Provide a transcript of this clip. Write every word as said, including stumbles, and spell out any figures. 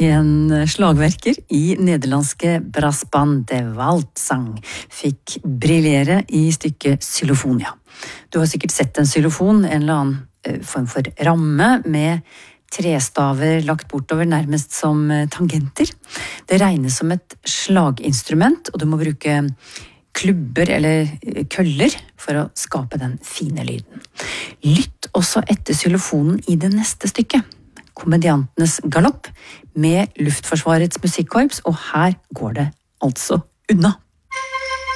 En slagverker i nederlandske Brassband de Waldsang fikk briljere i stykket Xylofonia. Du har sikkert sett en xylofon, en eller annen form for ramme med trestaver lagt bortover nærmest som tangenter. Det regnes som et slaginstrument, og du må bruke klubber eller køller for å skape den fine lyden. Lytt også etter xylofonen i det neste stykket. Komediantenes galopp med Luftforsvarets musikkorps, og her går det altså unna.